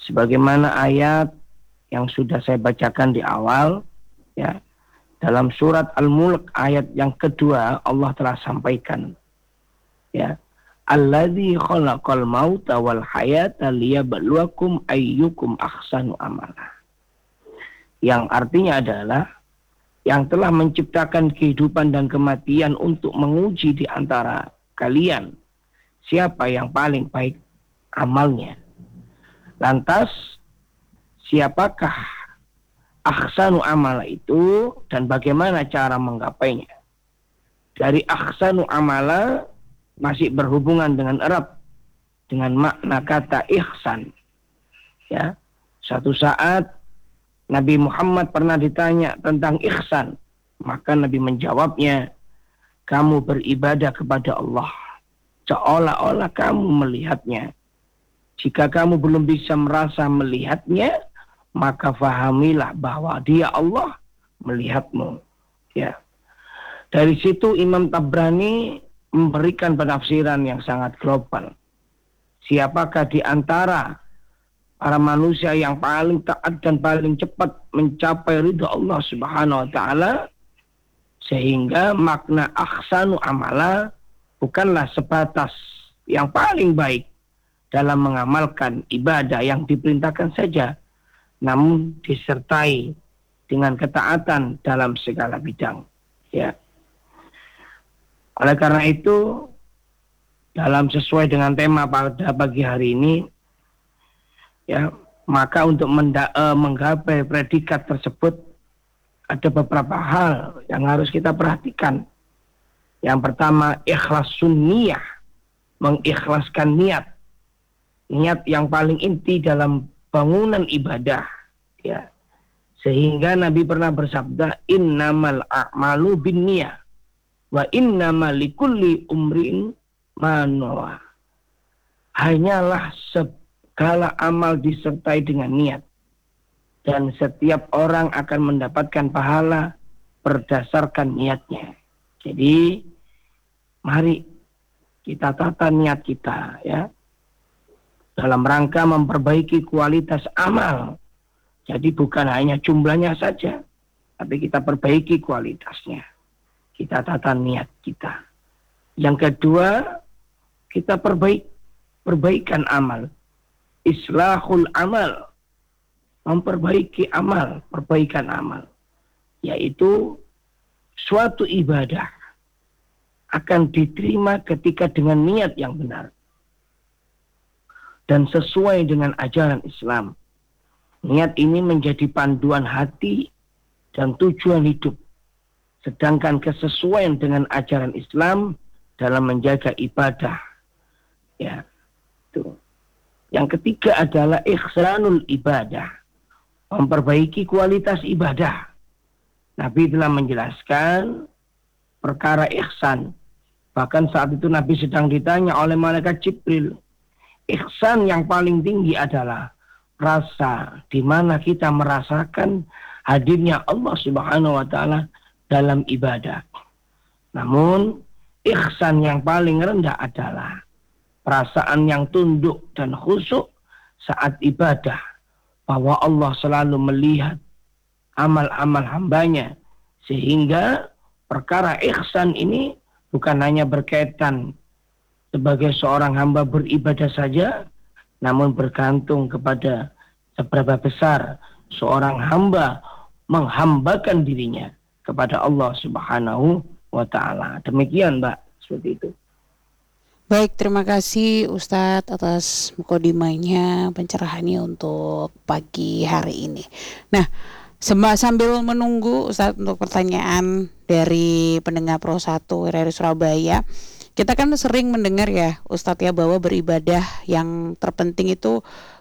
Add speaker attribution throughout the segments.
Speaker 1: Sebagaimana ayat yang sudah saya bacakan di awal, ya, dalam surat Al-Mulk ayat yang kedua Allah telah sampaikan, ya, alladzi khalaqal mauta wal hayata liyabluwakum ayyukum ahsanu amala. Yang artinya adalah yang telah menciptakan kehidupan dan kematian untuk menguji di antara kalian siapa yang paling baik amalnya. Lantas siapakah ahsanu amala itu dan bagaimana cara menggapainya? Dari ahsanu amala masih berhubungan dengan erat dengan makna kata ihsan. Ya, satu saat Nabi Muhammad pernah ditanya tentang ihsan, maka Nabi menjawabnya, kamu beribadah kepada Allah seolah-olah kamu melihatnya. Jika kamu belum bisa merasa melihatnya, maka fahamilah bahwa Dia Allah melihatmu. Ya. Dari situ Imam Tabrani memberikan penafsiran yang sangat global. Siapakah di antara para manusia yang paling taat dan paling cepat mencapai ridha Allah Subhanahu wa taala, sehingga makna ahsanu amala bukanlah sebatas yang paling baik dalam mengamalkan ibadah yang diperintahkan saja, namun disertai dengan ketaatan dalam segala bidang. Ya. Oleh karena itu, dalam sesuai dengan tema pada pagi hari ini, ya, maka untuk menggapai predikat tersebut ada beberapa hal yang harus kita perhatikan. Yang pertama, ikhlasun niyah, mengikhlaskan niat. Niat yang paling inti dalam bangunan ibadah, ya. Sehingga Nabi pernah bersabda, innamal a'malu binniyah wa innamal likulli umrin ma nawa. Hanyalah segala amal disertai dengan niat, dan setiap orang akan mendapatkan pahala berdasarkan niatnya. Jadi mari kita tata niat kita, ya, dalam rangka memperbaiki kualitas amal. Jadi bukan hanya jumlahnya saja, tapi kita perbaiki kualitasnya. Kita tata niat kita. Yang kedua, kita perbaikan amal. Islahul amal, memperbaiki amal, perbaikan amal, yaitu suatu ibadah akan diterima ketika dengan niat yang benar dan sesuai dengan ajaran Islam. Niat ini menjadi panduan hati dan tujuan hidup, sedangkan kesesuaian dengan ajaran Islam dalam menjaga ibadah, ya, itu. Yang ketiga adalah ihsanul ibadah, memperbaiki kualitas ibadah. Nabi telah menjelaskan perkara ihsan. Bahkan saat itu Nabi sedang ditanya oleh malaikat Jibril, ihsan yang paling tinggi adalah rasa di mana kita merasakan hadirnya Allah Subhanahu wa taala dalam ibadah. Namun ihsan yang paling rendah adalah perasaan yang tunduk dan khusyuk saat ibadah, bahwa Allah selalu melihat amal-amal hambanya, sehingga perkara ihsan ini bukan hanya berkaitan sebagai seorang hamba beribadah saja, namun bergantung kepada seberapa besar seorang hamba menghambakan dirinya kepada Allah Subhanahu wa taala. Demikian, Mbak, seperti itu.
Speaker 2: Baik, terima kasih Ustadz atas mukadimahnya, pencerahannya untuk pagi hari ini. Nah, sambil menunggu Ustadz untuk pertanyaan dari pendengar Pro 1 RRI Surabaya, kita kan sering mendengar ya Ustadz ya, bahwa beribadah yang terpenting itu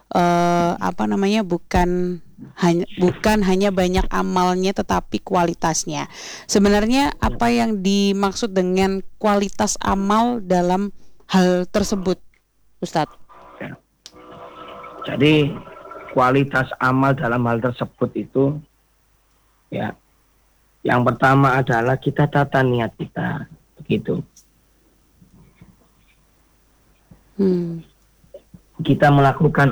Speaker 2: bukan hanya banyak amalnya tetapi kualitasnya. Sebenarnya apa yang dimaksud dengan kualitas amal dalam hal tersebut, Ustadz?
Speaker 1: Ya. Jadi kualitas amal dalam hal tersebut itu, ya, yang pertama adalah kita tata niat kita, begitu. Kita melakukan